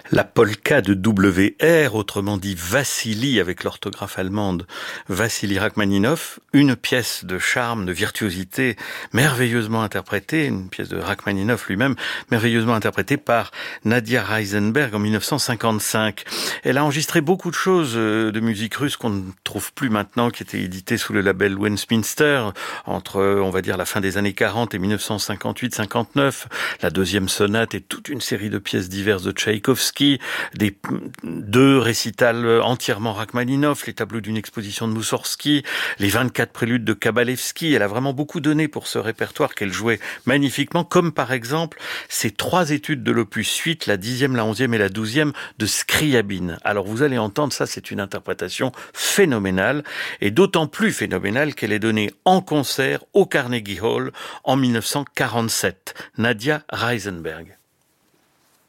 La polka de WR, autrement dit Vassili avec l'orthographe allemande, Vassili Rachmaninov, une pièce de charme, de virtuosité, merveilleusement interprétée, une pièce de Rachmaninov lui-même, merveilleusement interprétée par Nadia Reisenberg en 1955. Elle a enregistré beaucoup de choses de musique russe qu'on ne trouve plus maintenant, qui étaient éditées sous le label Westminster, entre, on va dire, la fin des années 40 et 1958-59, la deuxième sonate et toute une série de pièces diverses de Tchaïkovski, deux récitals entièrement Rachmaninov, les tableaux d'une exposition de Moussorgsky, les 24 préludes de Kabalevski. Elle a vraiment beaucoup donné pour ce répertoire qu'elle jouait magnifiquement, comme par exemple ces 3 études de l'opus 8, la 10e, la 11e et la 12e de Scriabine. Alors vous allez entendre, ça c'est une interprétation phénoménale, et d'autant plus phénoménale qu'elle est donnée en concert au Carnegie Hall en 1947. Nadia Reisenberg.